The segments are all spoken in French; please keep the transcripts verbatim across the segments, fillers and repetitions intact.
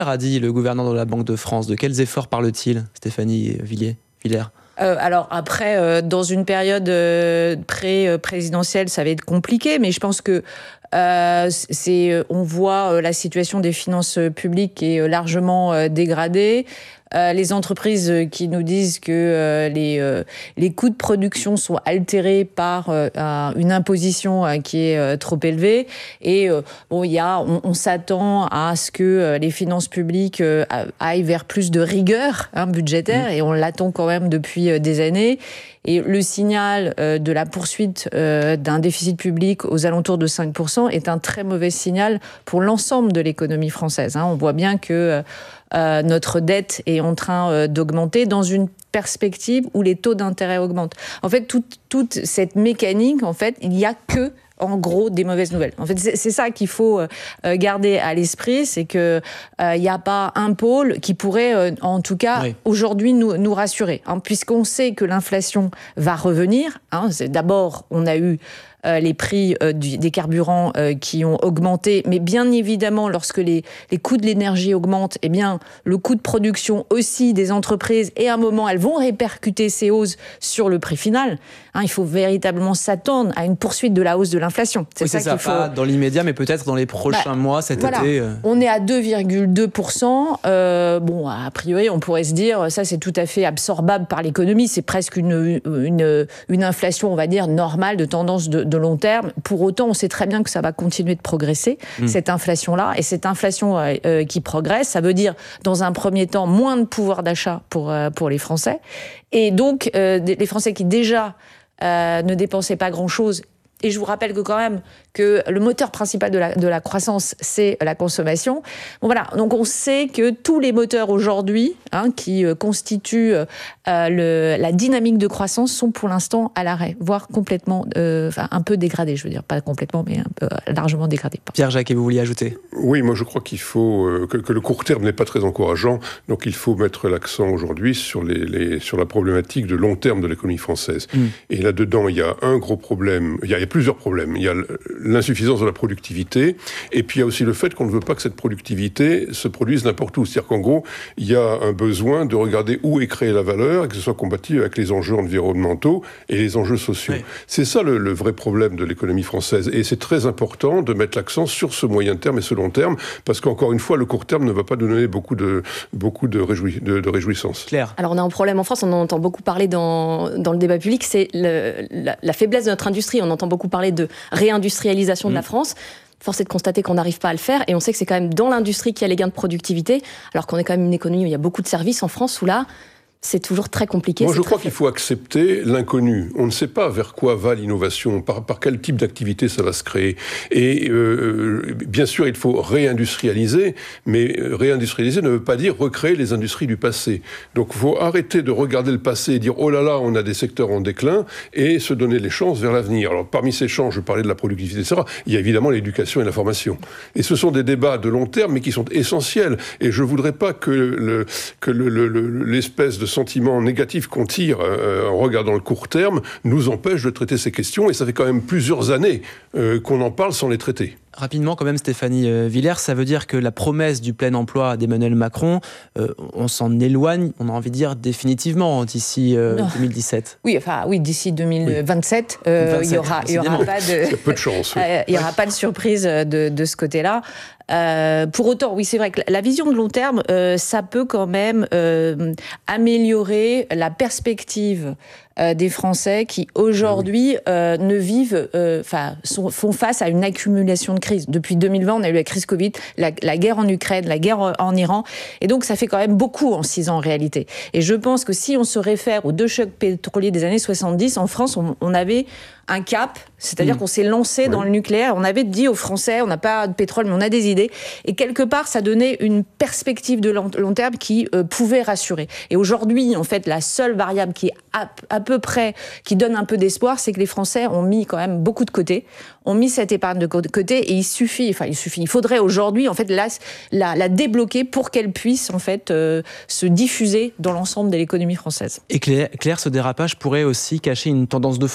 A dit le gouverneur de la Banque de France. De quels efforts parle-t-il, Stéphanie Villiers, Villers? Euh, alors après, euh, dans une période euh, pré-présidentielle, ça va être compliqué, mais je pense que euh, c'est, on voit euh, la situation des finances publiques qui est largement euh, dégradée. Euh, les entreprises qui nous disent que euh, les, euh, les coûts de production sont altérés par euh, une imposition euh, qui est euh, trop élevée. Et euh, bon, il y a, on, on s'attend à ce que euh, les finances publiques euh, aillent vers plus de rigueur hein, budgétaire, mmh. et on l'attend quand même depuis euh, des années. Et le signal euh, de la poursuite euh, d'un déficit public aux alentours de cinq pour cent est un très mauvais signal pour l'ensemble de l'économie française. Hein. On voit bien que euh, notre dette est en train euh, d'augmenter dans une perspective où les taux d'intérêt augmentent. En fait, toute, toute cette mécanique, en fait, il n'y a que en gros des mauvaises nouvelles. En fait, c'est, c'est ça qu'il faut euh, garder à l'esprit, c'est que il euh, n'y a pas un pôle qui pourrait, euh, en tout cas, oui. aujourd'hui nous, nous rassurer, hein, puisqu'on sait que l'inflation va revenir. Hein, c'est, d'abord, on a eu Euh, les prix euh, du, des carburants euh, qui ont augmenté, mais bien évidemment, lorsque les, les coûts de l'énergie augmentent, eh bien, le coût de production aussi des entreprises, et à un moment, elles vont répercuter ces hausses sur le prix final. Hein, il faut véritablement s'attendre à une poursuite de la hausse de l'inflation. C'est oui, ça, c'est qu'il ça faut. Pas dans l'immédiat, mais peut-être dans les prochains bah, mois, cet voilà. été. Euh... On est à deux virgule deux pour cent. Euh, bon, a priori, on pourrait se dire, ça, c'est tout à fait absorbable par l'économie. C'est presque une, une, une inflation, on va dire, normale, de tendance de de long terme. Pour autant, on sait très bien que ça va continuer de progresser, mmh. cette inflation-là. Et cette inflation euh, qui progresse, ça veut dire, dans un premier temps, moins de pouvoir d'achat pour, euh, pour les Français. Et donc, euh, les Français qui déjà euh, ne dépensaient pas grand-chose. Et je vous rappelle que quand même, que le moteur principal de la, de la croissance, c'est la consommation. Bon, voilà. Donc, on sait que tous les moteurs aujourd'hui, hein, qui euh, constituent euh, le, la dynamique de croissance sont pour l'instant à l'arrêt, voire complètement, euh, enfin, un peu dégradés, je veux dire. Pas complètement, mais un peu, euh, largement dégradés. Pierre Jacquet, vous vouliez ajouter? Oui, moi, je crois qu'il faut, euh, que, que le court terme n'est pas très encourageant. Donc, il faut mettre l'accent aujourd'hui sur, les, les, sur la problématique de long terme de l'économie française. Mmh. Et là-dedans, il y a un gros problème. Il y a, il y a plusieurs problèmes. Il y a l'insuffisance de la productivité, et puis il y a aussi le fait qu'on ne veut pas que cette productivité se produise n'importe où. C'est-à-dire qu'en gros, il y a un besoin de regarder où est créée la valeur, et que ce soit combattu avec les enjeux environnementaux et les enjeux sociaux. Oui. C'est ça le, le vrai problème de l'économie française. Et c'est très important de mettre l'accent sur ce moyen terme et ce long terme, parce qu'encore une fois, le court terme ne va pas nous donner beaucoup de, beaucoup de, réjoui, de, de réjouissance. Claire. Alors on a un problème en France, on en entend beaucoup parler dans, dans le débat public, c'est le, la, la faiblesse de notre industrie. On entend beaucoup parler de réindustrialisation mmh. de la France. Force est de constater qu'on n'arrive pas à le faire, et on sait que c'est quand même dans l'industrie qu'il y a les gains de productivité, alors qu'on est quand même une économie où il y a beaucoup de services en France, où là, c'est toujours très compliqué. Moi, je crois qu'il faut accepter l'inconnu. On ne sait pas vers quoi va l'innovation, par, par quel type d'activité ça va se créer. Et euh, bien sûr, il faut réindustrialiser, mais réindustrialiser ne veut pas dire recréer les industries du passé. Donc, il faut arrêter de regarder le passé et dire « Oh là là, on a des secteurs en déclin » et se donner les chances vers l'avenir. Alors, parmi ces chances, je parlais de la productivité, et cetera, il y a évidemment l'éducation et la formation. Et ce sont des débats de long terme, mais qui sont essentiels. Et je ne voudrais pas que, le, que le, le, le, l'espèce de sentiment négatif qu'on tire euh, en regardant le court terme nous empêche de traiter ces questions, et ça fait quand même plusieurs années euh, qu'on en parle sans les traiter. Rapidement, quand même, Stéphanie euh, Villers, ça veut dire que la promesse du plein emploi d'Emmanuel Macron, euh, on s'en éloigne, on a envie de dire définitivement, d'ici euh, deux mille dix-sept. Oui, enfin, oui, d'ici deux mille vingt-sept, oui. euh, il y aura, il y aura pas de, il y a peu de chance. Oui. Euh, il y aura pas de surprise de, de ce côté-là. Euh, pour autant, oui, c'est vrai que la vision de long terme, euh, ça peut quand même euh, améliorer la perspective euh, des Français qui aujourd'hui euh, ne vivent, enfin, euh, font face à une accumulation de crises. Depuis deux mille vingt, on a eu la crise Covid, la, la guerre en Ukraine, la guerre en Iran, et donc ça fait quand même beaucoup en six ans en réalité. Et je pense que si on se réfère aux deux chocs pétroliers des années soixante-dix, en France, on, on avait un cap, c'est-à-dire mmh. qu'on s'est lancé oui. dans le nucléaire. On avait dit aux Français, on n'a pas de pétrole, mais on a des idées. Et quelque part, ça donnait une perspective de long, long terme qui euh, pouvait rassurer. Et aujourd'hui, en fait, la seule variable qui est à, à peu près, qui donne un peu d'espoir, c'est que les Français ont mis quand même beaucoup de côté, ont mis cette épargne de côté, et il suffit, enfin, il suffit, il faudrait aujourd'hui, en fait, la, la, la débloquer pour qu'elle puisse, en fait, euh, se diffuser dans l'ensemble de l'économie française. Et Claire, Claire, ce dérapage pourrait aussi cacher une tendance de fond.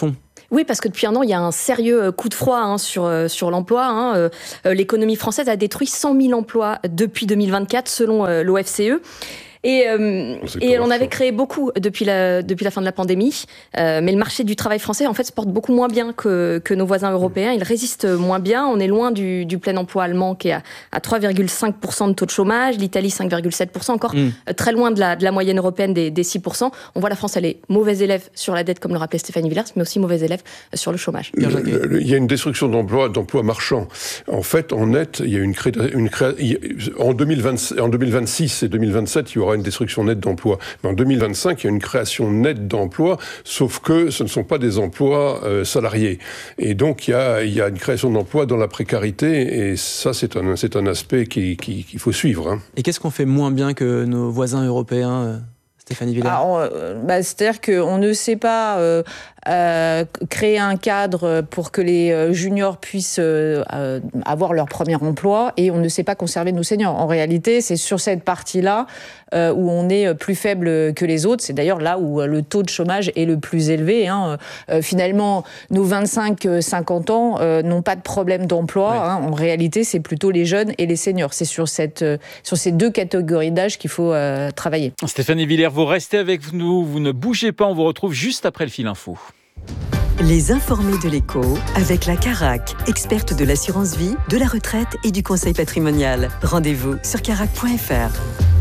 Oui, parce que depuis un an, il y a un sérieux coup de froid hein, sur, sur l'emploi. Hein. Euh, l'économie française a détruit cent mille emplois depuis deux mille vingt-quatre, selon euh, l'O F C E. Et, euh, et on avait créé beaucoup depuis la, depuis la fin de la pandémie, euh, mais le marché du travail français en fait se porte beaucoup moins bien que, que nos voisins européens. Il résiste moins bien. On est loin du, du plein emploi allemand qui est à, à trois virgule cinq pour cent de taux de chômage, l'Italie cinq virgule sept pour cent, encore mmh. très loin de la, de la moyenne européenne des, des six pour cent. On voit la France, elle est mauvaise élève sur la dette, comme le rappelait Stéphanie Villers, mais aussi mauvaise élève sur le chômage. Le, le, il y a une destruction d'emplois, d'emplois marchands. En fait, en net, il y a une, cré, une cré, en, deux mille vingt, en deux mille vingt-six et deux mille vingt-sept, il y aura une destruction nette d'emplois. Mais en deux mille vingt-cinq, il y a une création nette d'emplois, sauf que ce ne sont pas des emplois euh, salariés. Et donc, il y a, il y a une création d'emplois dans la précarité, et ça, c'est un, c'est un aspect qui, qui, qu'il faut suivre. Hein. Et qu'est-ce qu'on fait moins bien que nos voisins européens, euh, Stéphanie Villers ? Ah, on, bah, c'est-à-dire qu'on ne sait pas euh, euh, créer un cadre pour que les juniors puissent euh, avoir leur premier emploi, et on ne sait pas conserver nos seniors. En réalité, c'est sur cette partie-là euh, où on est plus faible que les autres. C'est d'ailleurs là où le taux de chômage est le plus élevé. Hein. Euh, finalement, nos vingt-cinq à cinquante ans euh, n'ont pas de problème d'emploi. Ouais. Hein. En réalité, c'est plutôt les jeunes et les seniors. C'est sur, cette, euh, sur ces deux catégories d'âge qu'il faut euh, travailler. Stéphanie Villers, vous restez avec nous. Vous ne bougez pas. On vous retrouve juste après le fil info. Les informés de l'écho avec la Carac, experte de l'assurance vie, de la retraite et du conseil patrimonial. Rendez-vous sur carac point f r.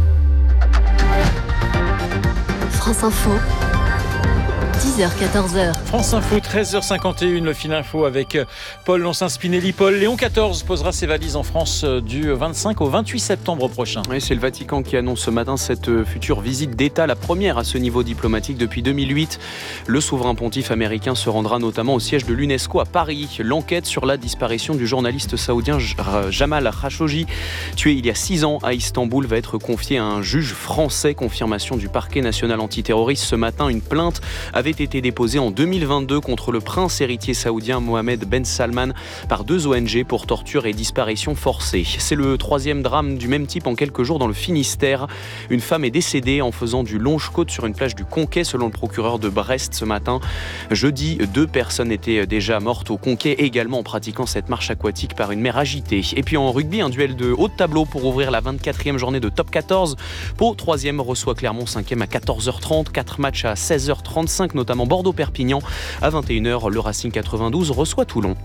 France Info, dix heures quatorze heures. France Info, treize heures cinquante et une, le fil info avec Paul Loncin-Spinelli. Paul, Léon quatorze posera ses valises en France du vingt-cinq au vingt-huit septembre prochain. Oui, c'est le Vatican qui annonce ce matin cette future visite d'État, la première à ce niveau diplomatique depuis deux mille huit. Le souverain pontife américain se rendra notamment au siège de l'UNESCO à Paris. L'enquête sur la disparition du journaliste saoudien Jamal Khashoggi, tué il y a six ans à Istanbul, va être confiée à un juge français. Confirmation du parquet national antiterroriste ce matin. Une plainte avait été déposée en deux mille vingt-deux contre le prince héritier saoudien Mohamed Ben Salman par deux O N G pour torture et disparition forcée. C'est le troisième drame du même type en quelques jours dans le Finistère. Une femme est décédée en faisant du longe-côte sur une plage du Conquet, selon le procureur de Brest ce matin. Jeudi, deux personnes étaient déjà mortes au Conquet, également en pratiquant cette marche aquatique par une mer agitée. Et puis en rugby, un duel de haut de tableau pour ouvrir la vingt-quatrième journée de top quatorze. Pau, troisième, reçoit Clermont, cinquième à quatorze heures trente. Quatre matchs à seize heures trente-cinq, notamment Bordeaux-Perpignan. À vingt et une heures, le Racing quatre-vingt-douze reçoit Toulon.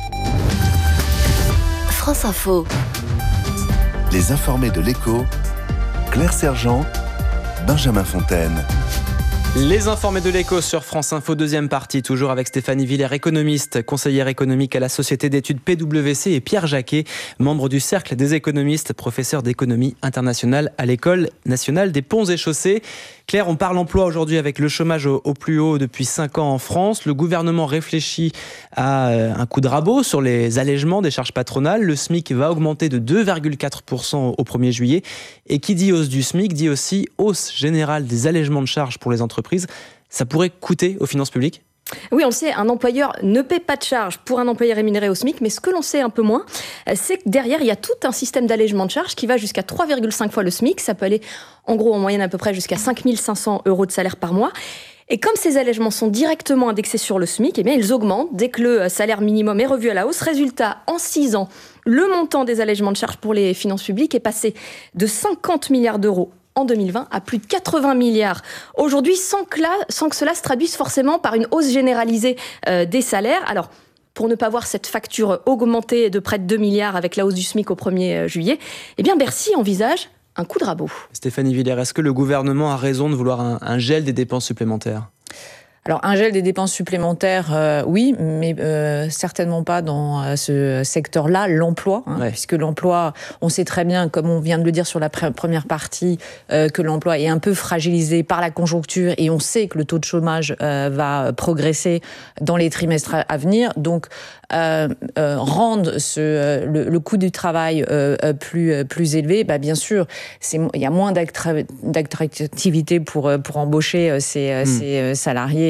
France Info. Les informés de l'écho, Claire Sergent, Benjamin Fontaine. Les informés de l'écho sur France Info, deuxième partie, toujours avec Stéphanie Villers, économiste, conseillère économique à la Société d'études P W C, et Pierre Jacquet, membre du Cercle des économistes, professeur d'économie internationale à l'École nationale des ponts et chaussées. Claire, on parle emploi aujourd'hui avec le chômage au, au plus haut depuis cinq ans en France. Le gouvernement réfléchit à un coup de rabot sur les allègements des charges patronales. Le SMIC va augmenter de deux virgule quatre pour cent au premier juillet. Et qui dit hausse du SMIC dit aussi hausse générale des allègements de charges pour les entreprises. Ça pourrait coûter aux finances publiques ? Oui, on le sait, un employeur ne paie pas de charges pour un employé rémunéré au SMIC, mais ce que l'on sait un peu moins, c'est que derrière, il y a tout un système d'allègement de charges qui va jusqu'à trois virgule cinq fois le SMIC. Ça peut aller, en gros, en moyenne à peu près jusqu'à cinq mille cinq cents euros de salaire par mois. Et comme ces allègements sont directement indexés sur le SMIC, eh bien, ils augmentent dès que le salaire minimum est revu à la hausse. Résultat, en six ans, le montant des allègements de charges pour les finances publiques est passé de cinquante milliards d'euros en deux mille vingt à plus de quatre-vingts milliards aujourd'hui, sans que, là, sans que cela se traduise forcément par une hausse généralisée euh, des salaires. Alors, pour ne pas voir cette facture augmenter de près de deux milliards avec la hausse du SMIC au premier juillet, eh bien Bercy envisage un coup de rabot. Stéphanie Villers, est-ce que le gouvernement a raison de vouloir un, un gel des dépenses supplémentaires ? Alors, un gel des dépenses supplémentaires, euh, oui, mais euh, certainement pas dans euh, ce secteur-là, l'emploi, hein, ouais. puisque l'emploi, on sait très bien, comme on vient de le dire sur la pr- première partie, euh, que l'emploi est un peu fragilisé par la conjoncture, et on sait que le taux de chômage euh, va progresser dans les trimestres à venir. Donc, euh, euh, rendre ce, euh, le, le coût du travail euh, plus, euh, plus élevé, bah, bien sûr, c'est, il y a moins d'attractivité pour, pour embaucher ces, mmh. ces salariés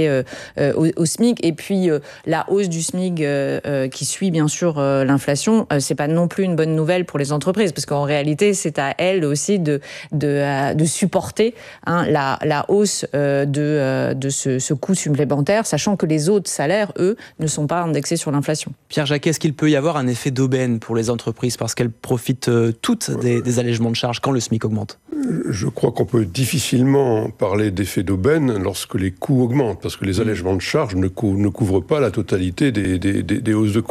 indexé euh, euh, au, au SMIC. Et puis, euh, la hausse du SMIC euh, euh, qui suit, bien sûr, euh, l'inflation, euh, c'est pas non plus une bonne nouvelle pour les entreprises, parce qu'en réalité, c'est à elles aussi de, de, euh, de supporter hein, la, la hausse euh, de, euh, de ce, ce coût supplémentaire, sachant que les autres salaires, eux, ne sont pas indexés sur l'inflation. Pierre Jacquet, est-ce qu'il peut y avoir un effet d'aubaine pour les entreprises parce qu'elles profitent euh, toutes des, des allègements de charges quand le SMIC augmente ? Je crois qu'on peut difficilement parler d'effet d'aubaine lorsque les coûts augmentent, parce que les allègements de charges ne, cou- ne couvrent pas la totalité des, des, des, des hausses de coûts.